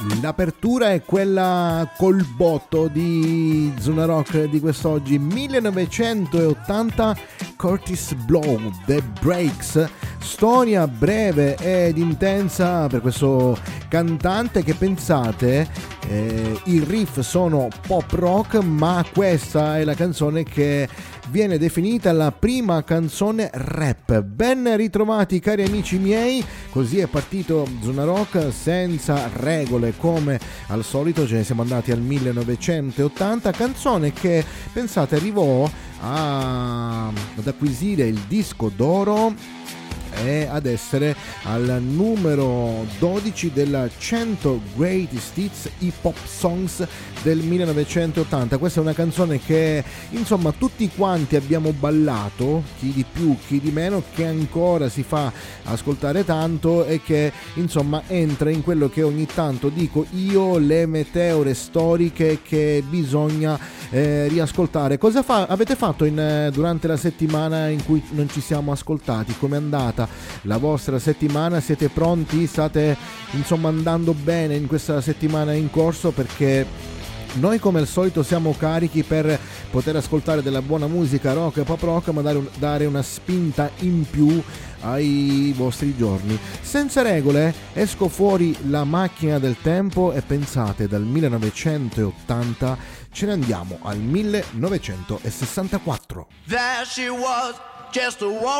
L'apertura è quella col botto di Zona Rock di quest'oggi, 1980, Curtis Blow, The Breaks, storia breve ed intensa per questo cantante che, pensate, i riff sono pop rock, ma questa è la canzone che viene definita la prima canzone rap. Ben ritrovati cari amici miei, così è partito Zona Rock senza regole come al solito, ce ne siamo andati al 1980, canzone che, pensate, arrivò ad acquisire il disco d'oro e ad essere al numero 12 della 100 Greatest Hits Hip Hop Songs del 1980. Questa è una canzone che, insomma, tutti quanti abbiamo ballato, chi di più, chi di meno, che ancora si fa ascoltare tanto e che, insomma, entra in quello che ogni tanto dico io, le meteore storiche che bisogna riascoltare. Cosa avete fatto durante la settimana in cui non ci siamo ascoltati? Com'è andata la vostra settimana? Siete pronti? State, insomma, andando bene in questa settimana in corso? Perché noi, come al solito, siamo carichi per poter ascoltare della buona musica rock e pop rock, ma dare una spinta in più ai vostri giorni. Senza regole, esco fuori la macchina del tempo e, pensate, dal 1980 ce ne andiamo al 1964. There she was, just a walk